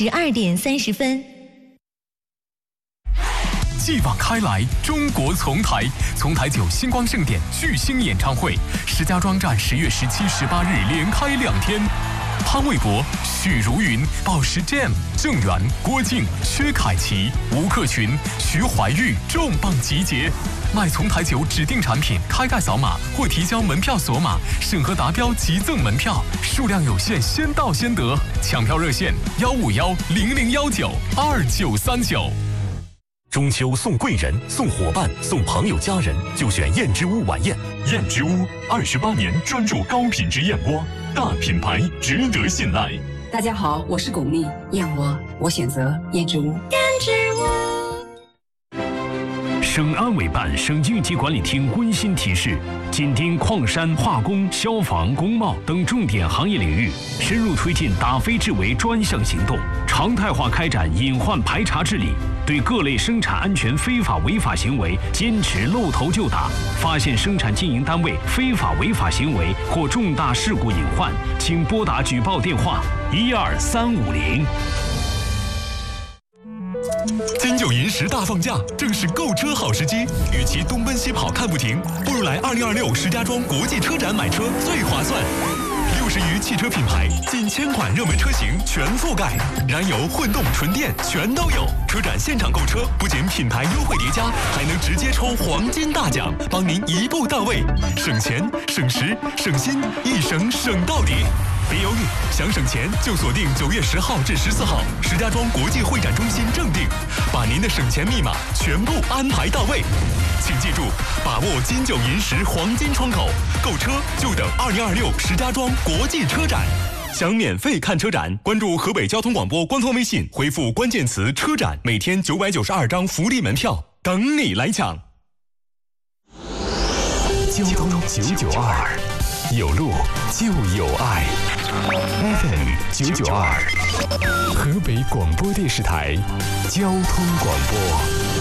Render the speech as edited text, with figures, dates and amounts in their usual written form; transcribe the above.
12:30。 继往开来，中国丛台酒星光盛典巨星演唱会，石家庄站10月17、18日连开2天。潘玮柏、许茹芸、宝石 Jam、郑源、郭靖、薛凯琪、吴克群、徐怀钰重磅集结。买丛台酒指定产品开盖扫码或提交门票锁码，审核达标即赠门票，数量有限，先到先得。抢票热线151-0019-2939。 中秋送贵人、送伙伴、送朋友家人，就选燕之屋晚宴。燕之屋28年专注高品质燕窝，大品牌值得信赖。 大家好，我是巩俐，燕窝我选择燕之屋。 燕之屋。 省安委办、省应急管理厅温馨提示：紧盯矿山、化工、消防、工贸等重点行业领域，深入推进打非治为专项行动，常态化开展隐患排查治理。对各类生产安全非法违法行为坚持露头就打，发现生产经营单位非法违法行为或重大事故隐患，请拨打举报电话12350。 金九银十大放假，正是购车好时机。与其东奔西跑看不停，不如来2026石家庄国际车展买车最划算。60余汽车品牌，近1000款热门车型全覆盖，燃油、混动、纯电全都有。车展现场购车，不仅品牌优惠叠加，还能直接抽黄金大奖，帮您一步到位，省钱、省时、省心，一省省到底。别犹豫，想省钱就锁定9月10号至14号，石家庄国际会展中心正定，把您的省钱密码全部安排到位。请记住，把握金九银十黄金窗口，购车就等2026石家庄国际车展。想免费看车展，关注河北交通广播官方微信，回复关键词车展，每天992张福利门票等你来抢。 交通992，有路就有爱。FM 992，河北广播电视台交通广播。